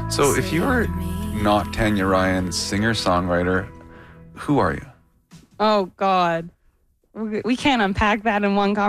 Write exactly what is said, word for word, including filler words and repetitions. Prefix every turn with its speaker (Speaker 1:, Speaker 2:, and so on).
Speaker 1: So if you're not Tanya Ryan, singer-songwriter, who are you?
Speaker 2: Oh, God. We we can't unpack that in one conversation.